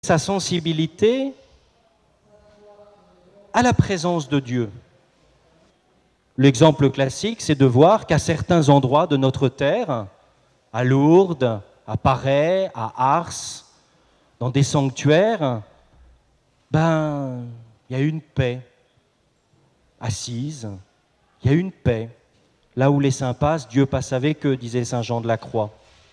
sa sensibilité à la présence de Dieu. L'exemple classique, c'est de voir qu'à certains endroits de notre terre, à Lourdes, à Paray, à Ars, dans des sanctuaires, il y a une paix assise, il y a une paix. Là où les saints passent, Dieu passe avec eux, disait saint Jean de la Croix.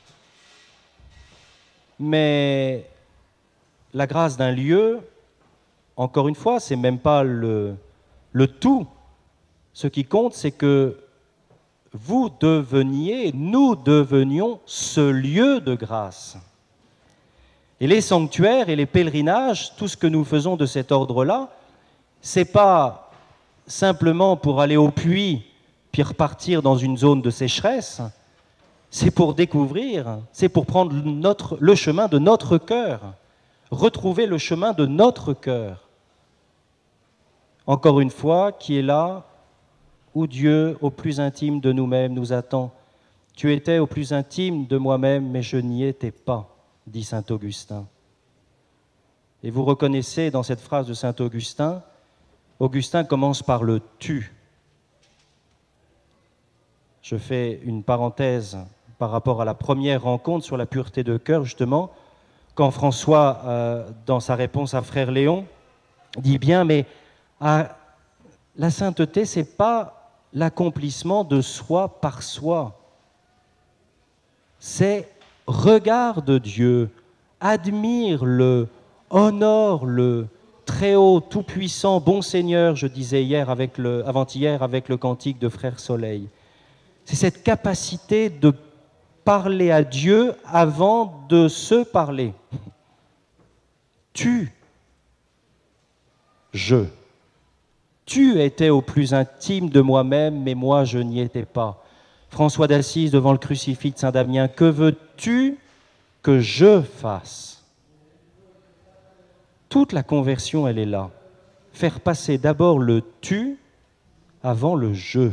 Mais la grâce d'un lieu, encore une fois, c'est même pas le tout. Ce qui compte, c'est que nous devenions ce lieu de grâce. Et les sanctuaires et les pèlerinages, tout ce que nous faisons de cet ordre-là, c'est pas simplement pour aller au puits puis repartir dans une zone de sécheresse, c'est pour découvrir, c'est pour prendre le chemin de notre cœur, retrouver le chemin de notre cœur. Encore une fois, qui est là où Dieu, au plus intime de nous-mêmes, nous attend. Tu étais au plus intime de moi-même, mais je n'y étais pas, dit saint Augustin. Et vous reconnaissez dans cette phrase de saint Augustin, Augustin commence par le « tu ». Je fais une parenthèse par rapport à la première rencontre sur la pureté de cœur, justement, quand François, dans sa réponse à frère Léon, dit bien, mais la sainteté, ce n'est pas l'accomplissement de soi par soi. C'est regarde Dieu, admire-le, honore-le, très haut, tout-puissant, bon Seigneur, je disais avant-hier avec le cantique de Frère Soleil. C'est cette capacité de parler à Dieu avant de se parler. Tu étais au plus intime de moi-même, mais moi je n'y étais pas. François d'Assise devant le crucifix de Saint-Damien, que veux-tu que je fasse? Toute la conversion, elle est là. Faire passer d'abord le tu avant le je.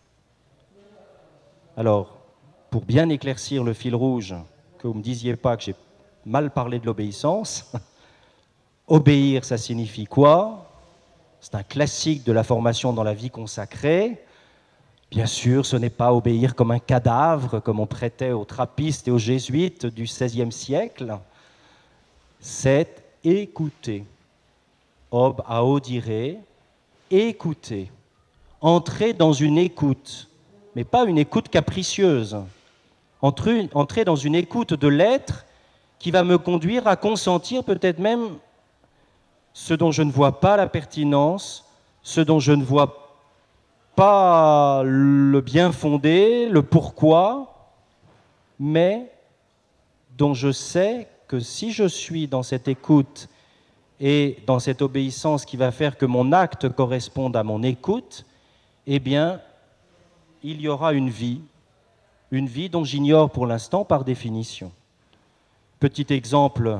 Alors, pour bien éclaircir le fil rouge, que vous ne me disiez pas que j'ai mal parlé de l'obéissance, obéir, ça signifie quoi? C'est un classique de la formation dans la vie consacrée. Bien sûr, ce n'est pas obéir comme un cadavre, comme on prêtait aux trappistes et aux jésuites du XVIe siècle. C'est écouter. Ob a audire, écouter. Entrer dans une écoute, mais pas une écoute capricieuse. Entrer dans une écoute de l'être qui va me conduire à consentir peut-être même ce dont je ne vois pas la pertinence, ce dont je ne vois pas le bien fondé, le pourquoi, mais dont je sais que si je suis dans cette écoute et dans cette obéissance qui va faire que mon acte corresponde à mon écoute, eh bien, il y aura une vie dont j'ignore pour l'instant par définition. Petit exemple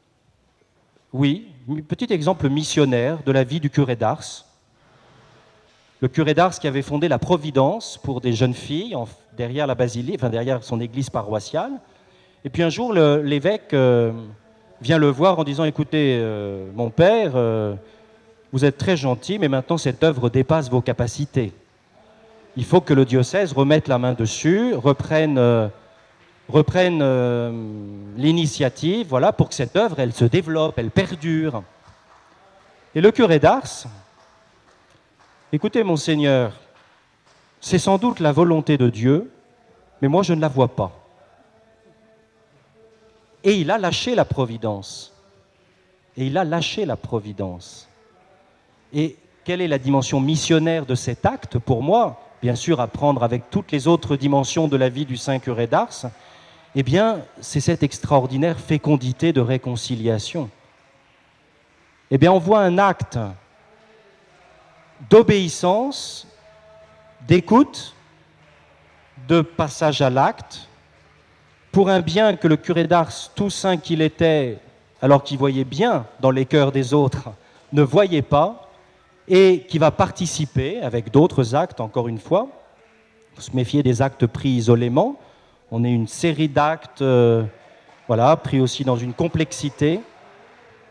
missionnaire de la vie du curé d'Ars. Le curé d'Ars qui avait fondé la Providence pour des jeunes filles derrière la basilique, derrière son église paroissiale. Et puis un jour, l'évêque vient le voir en disant « Écoutez, mon père, vous êtes très gentil, mais maintenant cette œuvre dépasse vos capacités. Il faut que le diocèse remette la main dessus, reprenne l'initiative, voilà, pour que cette œuvre, elle se développe, elle perdure. » Et le curé d'Ars, écoutez, monseigneur, c'est sans doute la volonté de Dieu, mais moi je ne la vois pas. Et il a lâché la providence. Et quelle est la dimension missionnaire de cet acte pour moi? Bien sûr, à prendre avec toutes les autres dimensions de la vie du saint curé d'Ars, eh bien, c'est cette extraordinaire fécondité de réconciliation. Eh bien, on voit un acte d'obéissance, d'écoute, de passage à l'acte, pour un bien que le curé d'Ars, tout saint qu'il était, alors qu'il voyait bien dans les cœurs des autres, ne voyait pas, et qui va participer avec d'autres actes, encore une fois. Il faut se méfier des actes pris isolément. On est une série d'actes pris aussi dans une complexité.